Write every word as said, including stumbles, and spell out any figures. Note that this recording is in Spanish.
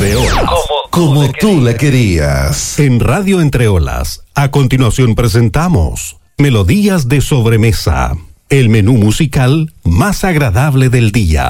Entre Olas, como, como tú la querías. En Radio Entre Olas, a continuación presentamos Melodías de Sobremesa, el menú musical más agradable del día.